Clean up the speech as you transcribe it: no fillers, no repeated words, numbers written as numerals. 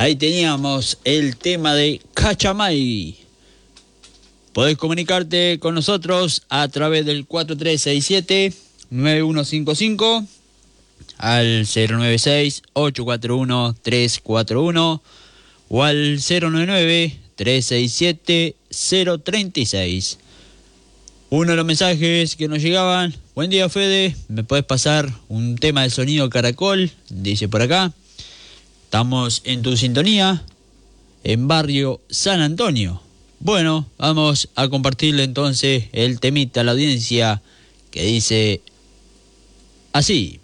Ahí teníamos el tema de Cachamay. Podés comunicarte con nosotros a través del 4367-9155 al 096-841-341 o al 099-367-036. Uno de los mensajes que nos llegaban: buen día, Fede, ¿me podés pasar un tema de sonido Caracol? Dice por acá. Estamos en tu sintonía, en barrio San Antonio. Bueno, vamos a compartirle entonces el temita a la audiencia que dice así.